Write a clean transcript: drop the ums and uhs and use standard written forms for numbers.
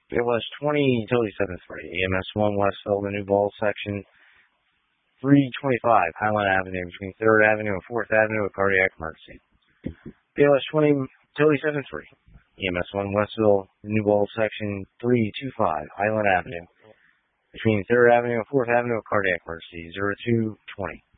BLS 20, utility 7-3, EMS 1 Westville, the New Bowl section 325, Highland Avenue, between 3rd Avenue and 4th Avenue, a cardiac emergency. BLS 20, utility 7-3, EMS 1 Westville, the New Bowl section 325, Highland Avenue, between 3rd Avenue and 4th Avenue, a cardiac emergency, 0220.